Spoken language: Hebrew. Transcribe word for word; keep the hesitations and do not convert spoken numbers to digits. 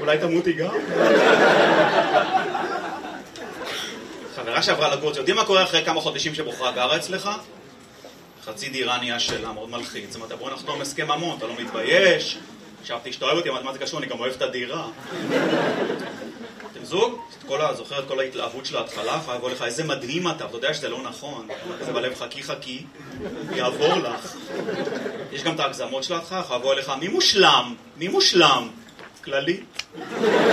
אולי תמותי גם? חברה שעברה לגור, יודעים מה קורה אחרי כמה חודשים שבוחרה גרה אצלך? חצי דירה נהיה שלה, מאוד מלחיץ. זאת אומרת, בואו נחתום הסכם ממון, אתה לא מתבייש? חשבתי שאתה אוהב אותי, מה זה קשור? אני גם אוהב את הדירה. אתם זוג? זוכר את כל ההתלהבות של ההתחלה? יכולה לבוא לך, איזה מדהים אתה, אתה יודע שזה לא נכון. זה בלב חכי חכי, יעבור לך. יש גם את ההגזמות שלך, יכולה לבוא לך, מי מושלם? מי מושלם? כללי.